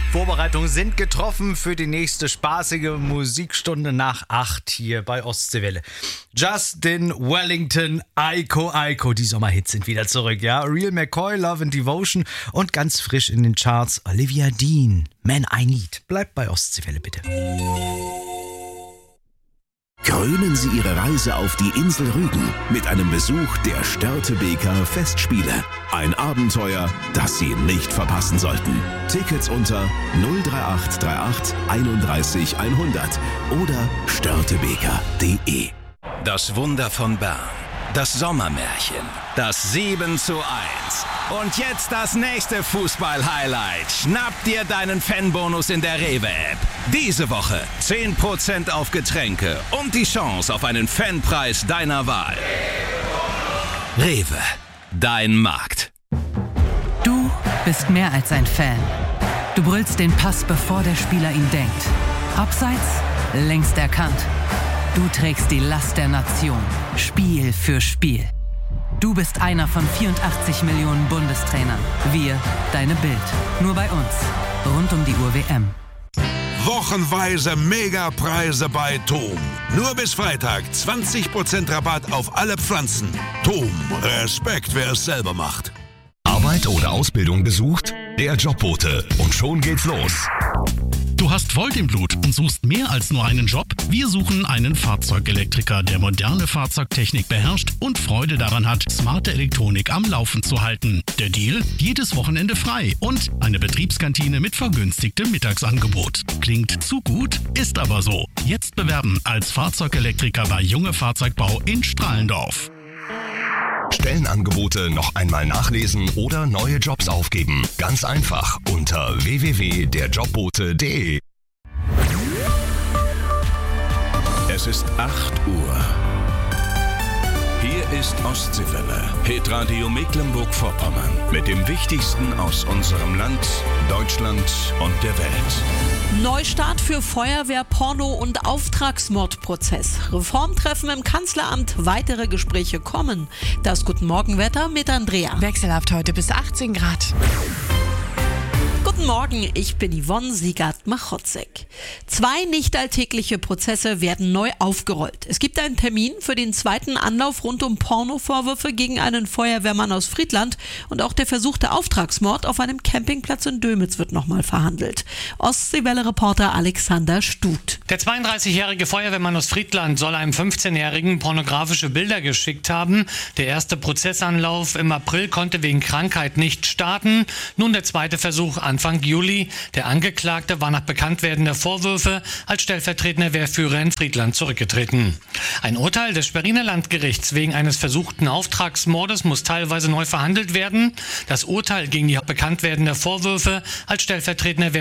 Vorbereitungen sind getroffen für die nächste spaßige Musikstunde nach 8 hier bei Ostseewelle. Justin Wellington, Aiko. Die Sommerhits sind wieder zurück, ja. Real McCoy, Love and Devotion und ganz frisch in den Charts Olivia Dean, Man I Need. Bleibt bei Ostseewelle bitte. Krönen Sie Ihre Reise auf die Insel Rügen mit einem Besuch der Störtebeker Festspiele. Ein Abenteuer, das Sie nicht verpassen sollten. Tickets unter 03838 31 100 oder störtebeker.de. Das Wunder von Bern. Das Sommermärchen. Das 7:1. Und jetzt das nächste Fußball-Highlight. Schnapp dir deinen Fanbonus in der Rewe-App. Diese Woche 10% auf Getränke und die Chance auf einen Fanpreis deiner Wahl. Rewe, dein Markt. Du bist mehr als ein Fan. Du brüllst den Pass, bevor der Spieler ihn denkt. Abseits, längst erkannt. Du trägst die Last der Nation, Spiel für Spiel. Du bist einer von 84 Millionen Bundestrainern. Wir, deine Bild. Nur bei uns. Rund um die Uhr WM. Wochenweise Megapreise bei TOM. Nur bis Freitag 20% Rabatt auf alle Pflanzen. TOM, Respekt, wer es selber macht. Arbeit oder Ausbildung gesucht? Der Jobbote. Und schon geht's los. Du hast Volt im Blut und suchst mehr als nur einen Job? Wir suchen einen Fahrzeugelektriker, der moderne Fahrzeugtechnik beherrscht und Freude daran hat, smarte Elektronik am Laufen zu halten. Der Deal? Jedes Wochenende frei und eine Betriebskantine mit vergünstigtem Mittagsangebot. Klingt zu gut, ist aber so. Jetzt bewerben als Fahrzeugelektriker bei Junge Fahrzeugbau in Strahlendorf. Stellenangebote noch einmal nachlesen oder neue Jobs aufgeben. Ganz einfach unter www.derjobbote.de. Es ist 8 Uhr. Hier ist Ostseewelle, Hitradio Mecklenburg-Vorpommern. Mit dem Wichtigsten aus unserem Land, Deutschland und der Welt. Neustart für Feuerwehr, Porno- und Auftragsmordprozess. Reformtreffen im Kanzleramt, weitere Gespräche kommen. Das Guten Morgen-Wetter mit Andrea. Wechselhaft heute bis 18 Grad. Guten Morgen, ich bin Yvonne Siegert-Machotzek. 2 nicht alltägliche Prozesse werden neu aufgerollt. Es gibt einen Termin für den zweiten Anlauf rund um Pornovorwürfe gegen einen Feuerwehrmann aus Friedland und auch der versuchte Auftragsmord auf einem Campingplatz in Dömitz wird nochmal verhandelt. Ostseewelle-Reporter Alexander Stut. Der 32-jährige Feuerwehrmann aus Friedland soll einem 15-Jährigen pornografische Bilder geschickt haben. Der erste Prozessanlauf im April konnte wegen Krankheit nicht starten. Nun der zweite Versuch Anfang Juli. Der Angeklagte war nach Bekanntwerden der Vorwürfe als stellvertretender Wehrführer in Friedland zurückgetreten. Ein Urteil des Schweriner Landgerichts wegen eines versuchten Auftragsmordes muss teilweise neu verhandelt werden. Das Urteil gegen die Bekanntwerden der Vorwürfe als stellvertretender